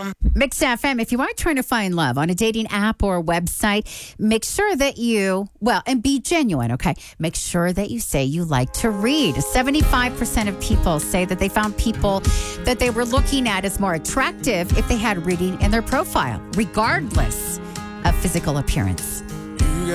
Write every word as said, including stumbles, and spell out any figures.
Mix F M, if you are trying to find love on a dating app or a website, make sure that you, well, and be genuine, okay? Make sure that you say you like to read. seventy-five percent of people say that they found people that they were looking at as more attractive if they had reading in their profile, regardless of physical appearance.